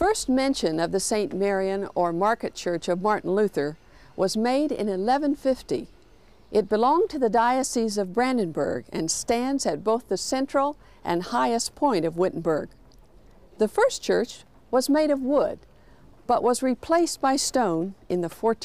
first mention of the St. Marian or Market Church of Martin Luther was made in 1150. It belonged to the Diocese of Brandenburg and stands at both the central and highest point of Wittenberg. The first church was made of wood, but was replaced by stone in the 14th